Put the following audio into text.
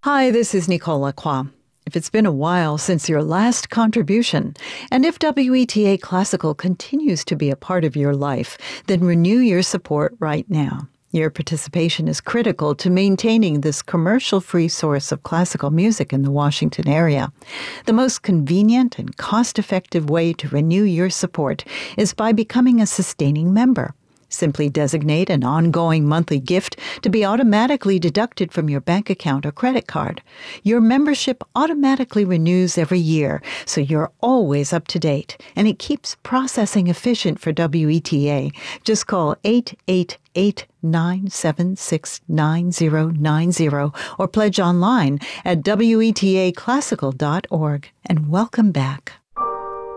Hi, this is Nicole Lacroix. If it's been a while since your last contribution, and if WETA Classical continues to be a part of your life, then renew your support right now. Your participation is critical to maintaining this commercial-free source of classical music in the Washington area. The most convenient and cost-effective way to renew your support is by becoming a sustaining member. Simply designate an ongoing monthly gift to be automatically deducted from your bank account or credit card. Your membership automatically renews every year, so you're always up to date, and it keeps processing efficient for WETA. Just call 888-976-9090 or pledge online at wetaclassical.org. And welcome back.